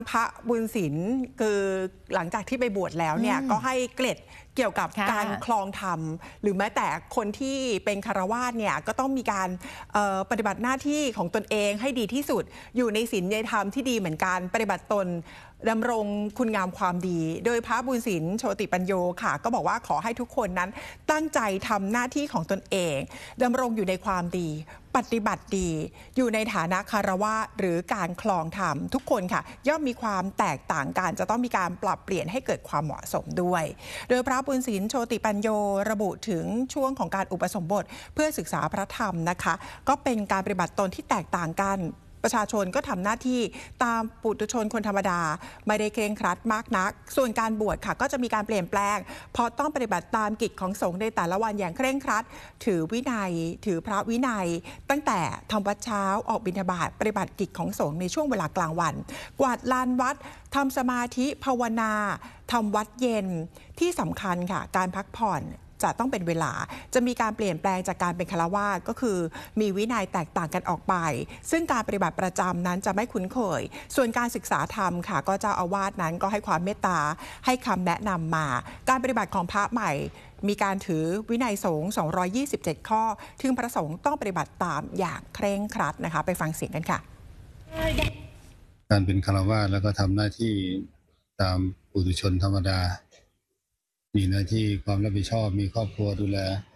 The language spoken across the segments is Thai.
พระบุญศิลป์คือหลังจากที่ไปบวชแล้วเนี่ยก็ให้เกร็ดเกี่ยวกับการคลองธรรมหรือแม้แต่คนที่เป็นคฤหัสถ์เนี่ยก็ต้องมีการปฏิบัติหน้าที่ของตนเองให้ดีที่สุดอยู่ในศีลในธรรมที่ดีเหมือนกันปฏิบัติตนดำรงคุณงามความดีโดยพระบุญศิลป์โชติปัญโยค่ะก็บอกว่าขอให้ทุกคนนั้นตั้งใจทำหน้าที่ของตนเองดำรงอยู่ในความดีปฏิบัติดีอยู่ในฐานะคฤหัสถ์หรือการคลองธรรมทุกคนค่ะย่อมมีความแตกต่างกันจะต้องมีการปรับเปลี่ยนให้เกิดความเหมาะสมด้วยโดยพระบุญศิลป์โชติปัญโยระบุถึงช่วงของการอุปสมบทเพื่อศึกษาพระธรรมนะคะก็เป็นการปฏิบัติตนที่แตกต่างกันประชาชนก็ทำหน้าที่ตามปุถุชนคนธรรมดาไม่ได้เคร่งครัดมากนักส่วนการบวชค่ะก็จะมีการเปลี่ยนแปลงเพราะต้องปฏิบัติตามกิจของสงฆ์ในแต่ละวันอย่างเคร่งครัดถือวินัยถือพระวินัยตั้งแต่ทำวัดเช้าออกบิณฑบาตปฏิบัติกิจของสงฆ์ในช่วงเวลากลางวันกวาดลานวัดทำสมาธิภาวนาทำวัดเย็นที่สำคัญค่ะการพักผ่อนจะต้องเป็นเวลาจะมีการเปลี่ยนแปลงจากการเป็นฆราวาสก็คือมีวินัยแตกต่างกันออกไปซึ่งการปฏิบัติประจำนั้นจะไม่คุ้นเคยส่วนการศึกษาธรรมค่ะก็เจ้าอาวาสนั้นก็ให้ความเมตตาให้คำแนะนำมาการปฏิบัติของพระใหม่มีการถือวินัยสงฆ์227ข้อที่พระสงฆ์ต้องปฏิบัติตามอย่างเคร่งครัดนะคะไปฟังเสียงกันค่ะการเป็นฆราวาสแล้วก็ทำหน้าที่ตามปุถุชนธรรมดามีหน้าที่ความรับผิดชอบมีครอบครัวดูแล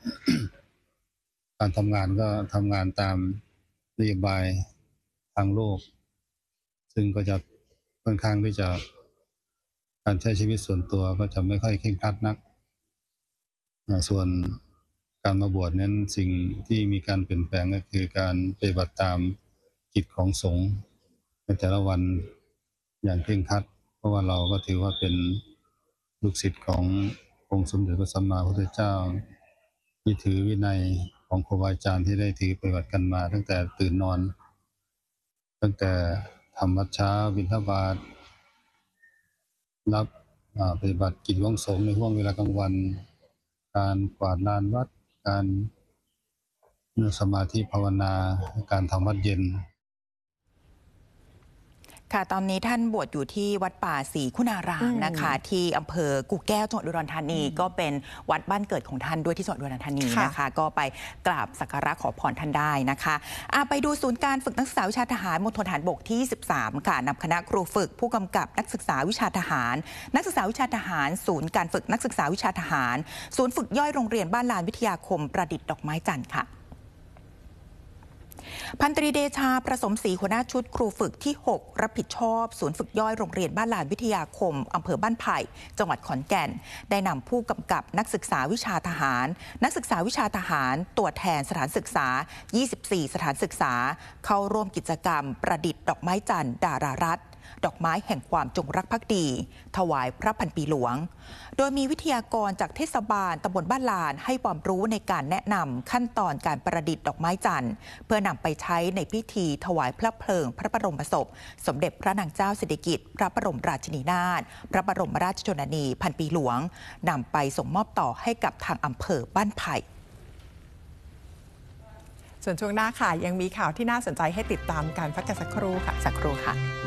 การทำงานก็ทำงานตามนโยบายทางโลกซึ่งก็จะค่อนข้างที่จะการใช้ชีวิตส่วนตัวก็จะไม่ค่อยเคร่งครัดนักส่วนการมาบวชนั้นสิ่งที่มีการเปลี่ยนแปลงก็คือการปฏิบัติตามกิจของสงฆ์ในแต่ละวันอย่างเคร่งครัดเพราะว่าเราก็ถือว่าเป็นลูกศิษย์ขององค์สมเด็จพระสัมมาสัมพุทธเจ้าที่ถือวินัยของครูบาอาจารย์ที่ได้ถือปฏิบัติกันมาตั้งแต่ตื่นนอนตั้งแต่ทำวัดเช้าบิณฑบาตรับปฏิบัติกิจของสงฆ์ในช่วงเวลากลางวันการกวาดลานวัดการนั่งสมาธิภาวนาการทำวัดเย็นค่ะตอนนี้ท่านบวชอยู่ที่วัดป่าศรีคุณารามนะคะที่อำเภอกุ่แก้วจังหวัดอุดรธานีก็เป็นวัดบ้านเกิดของท่านด้วยที่จังหวัดอุดรธานีนะคะก็ไปกราบสักการะขอพรท่านได้นะคะไปดูศูนย์การฝึกนักศึกษาวิชาทหารมณฑลทหารบกที่13ค่ะนำคณะครูฝึกผู้กำกับนักศึกษาวิชาทหารนักศึกษาวิชาทหารศูนย์การฝึกนักศึกษาวิชาทหารศูนย์ฝึกย่อยโรงเรียนบ้านลานวิทยาคมประดิษฐ์ดอกไม้จันทร์ค่ะพันตรีเดชาประสมศรีหัวหน้าชุดครูฝึกที่6รับผิดชอบศูนย์ฝึกย่อยโรงเรียนบ้านลานวิทยาคมอำเภอบ้านไผ่จังหวัดขอนแก่นได้นำผู้กำกับนักศึกษาวิชาทหารนักศึกษาวิชาทหารตัวแทนสถานศึกษา24สถานศึกษาเข้าร่วมกิจกรรมประดิษฐ์ดอกไม้จันทร์ดารารัตน์ดอกไม้แห่งความจงรักภักดีถวายพระพันปีหลวงโดยมีวิทยากรจากเทศบาลตำบลบ้านลานให้ความรู้ในการแนะนำขั้นตอนการประดิษฐ์ดอกไม้จันทร์เพื่อนำไปใช้ในพิธีถวายพระเพลิงพระบรมศพสมเด็จพระนางเจ้าสิริกิติ์พระบรมราชินีนาถพระบรมราชชนนีพันปีหลวงนำไปส่งมอบต่อให้กับทางอำเภอบ้านไผ่ส่วนช่วงหน้าค่ะยังมีข่าวที่น่าสนใจให้ติดตามการพักกันสักครู่ค่ะ